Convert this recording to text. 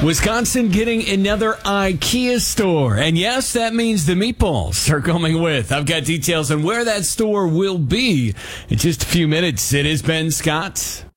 Wisconsin getting another IKEA store. And yes, that means the meatballs are coming with. I've got details on where that store will be in just a few minutes. It is Ben Scott.